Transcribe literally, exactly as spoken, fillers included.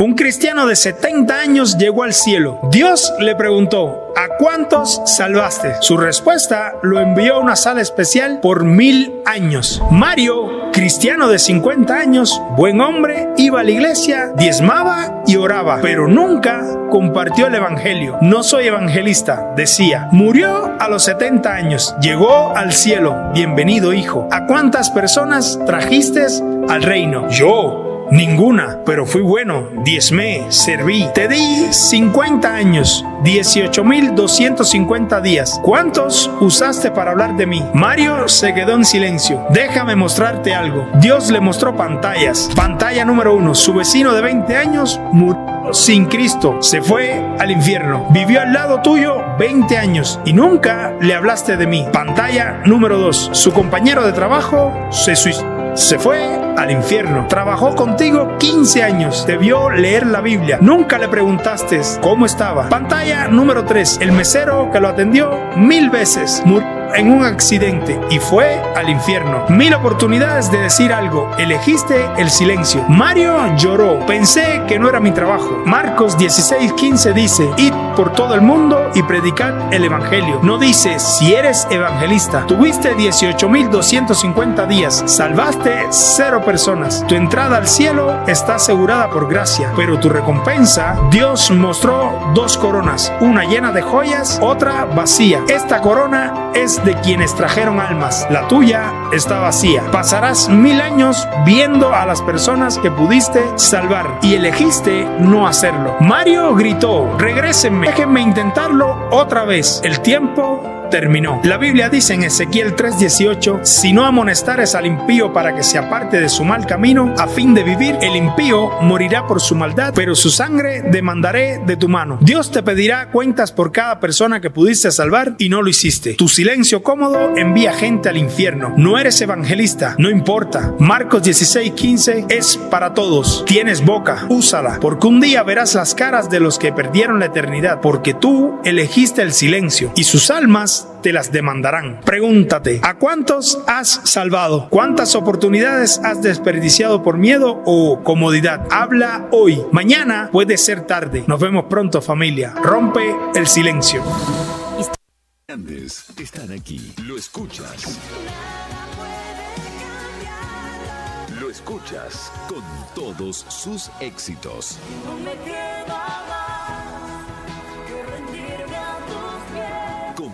Un cristiano de setenta años llegó al cielo. Dios le preguntó: ¿a cuántos salvaste? Su respuesta lo envió a una sala especial por mil años. Mario, cristiano de cincuenta años, buen hombre, iba a la iglesia, diezmaba y oraba, pero nunca compartió el evangelio. No soy evangelista, decía. Murió a los setenta años. Llegó al cielo. Bienvenido, hijo. ¿A cuántas personas trajiste al reino? Yo. Ninguna, pero fui bueno, diezmé, serví. Te di cincuenta años, dieciocho mil doscientos cincuenta días. ¿Cuántos usaste para hablar de mí? Mario se quedó en silencio. Déjame mostrarte algo. Dios le mostró pantallas. Pantalla número uno, su vecino de veinte años murió sin Cristo, se fue al infierno. Vivió al lado tuyo veinte años y nunca le hablaste de mí. Pantalla número dos, su compañero de trabajo se suicidó. Se fue al infierno. Trabajó contigo quince años. Te vio leer la Biblia. Nunca le preguntaste cómo estaba. Pantalla número tres. El mesero que lo atendió mil veces murió en un accidente y fue al infierno. Mil oportunidades de decir algo. Elegiste el silencio. Mario lloró. Pensé que no era mi trabajo. Marcos dieciséis quince dice: id por todo el mundo y predicad el evangelio. No dice si eres evangelista. Tuviste dieciocho mil doscientos cincuenta días. Salvaste cero personas. Tu entrada al cielo está asegurada por gracia, pero tu recompensa, Dios mostró dos coronas, una llena de joyas, otra vacía. Esta corona es de quienes trajeron almas. La tuya está vacía. Pasarás mil años viendo a las personas que pudiste salvar y elegiste no hacerlo. Mario gritó: regrésenme, déjenme intentarlo otra vez. El tiempo terminó. La Biblia dice en Ezequiel tres dieciocho: si no amonestares al impío para que se aparte de su mal camino, a fin de vivir, el impío morirá por su maldad, pero su sangre demandaré de tu mano. Dios te pedirá cuentas por cada persona que pudiste salvar y no lo hiciste. Tu silencio cómodo envía gente al infierno. No eres evangelista, no importa. Marcos dieciséis quince es para todos. Tienes boca, úsala, porque un día verás las caras de los que perdieron la eternidad, porque tú elegiste el silencio y sus almas te las demandarán. Pregúntate: ¿a cuántos has salvado? ¿Cuántas oportunidades has desperdiciado por miedo o comodidad? Habla hoy. Mañana puede ser tarde. Nos vemos pronto, familia. Rompe el silencio. Grandes están aquí. Lo escuchas. Lo escuchas con todos sus éxitos. No me queda más.